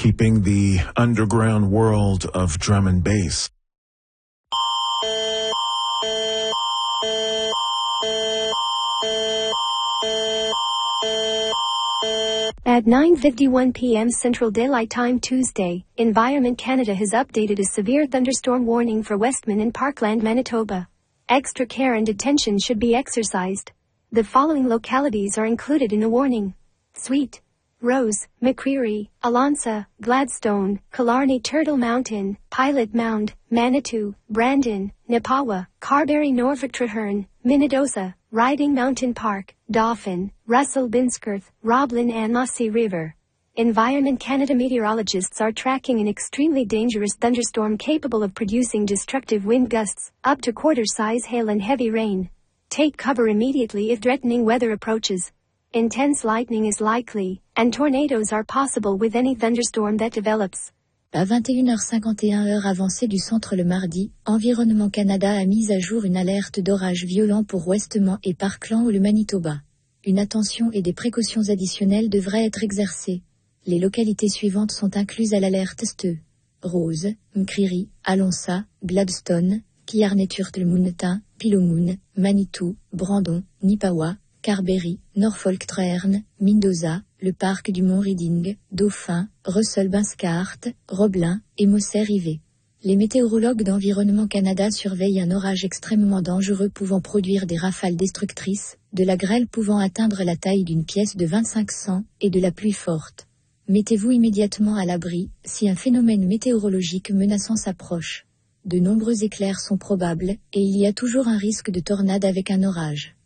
keeping the underground world of drum and bass. At 9:51 p.m. Central Daylight Time Tuesday, Environment Canada has updated a severe thunderstorm warning for Westman and Parkland, Manitoba. Extra care and attention should be exercised. The following localities are included in the warning: Sweet, Rose, McCreary, Alonsa, Gladstone, Killarney, Turtle Mountain, Pilot Mound, Manitou, Brandon, Nepawa, Carberry, Norfolk, Treherne, Minnedosa, Riding Mountain Park, Dauphin, Russell, Binskirth, Roblin and Lassie River. Environment Canada meteorologists are tracking an extremely dangerous thunderstorm capable of producing destructive wind gusts, up to quarter-size hail and heavy rain. Take cover immediately if threatening weather approaches. Intense lightning is likely, and tornadoes are possible with any thunderstorm that develops. À 21h51 heure avancée du centre le mardi, Environnement Canada a mis à jour une alerte d'orage violent pour Westman et Parkland ou le Manitoba. Une attention et des précautions additionnelles devraient être exercées. Les localités suivantes sont incluses à l'alerte STE. Rose, McCreary, Alonsa, Gladstone, Killarney, Turtle Mountain, Pilomoon, Manitou, Brandon, Nepawa, Carberry, Norfolk, Treherne, Minnedosa, le parc du Mont Reading, Dauphin, Russell, Binskirth, Roblin et Mossé-Rivet. Les météorologues d'Environnement Canada surveillent un orage extrêmement dangereux pouvant produire des rafales destructrices, de la grêle pouvant atteindre la taille d'une pièce de 2500 et de la pluie forte. Mettez-vous immédiatement à l'abri si un phénomène météorologique menaçant s'approche. De nombreux éclairs sont probables et il y a toujours un risque de tornade avec un orage.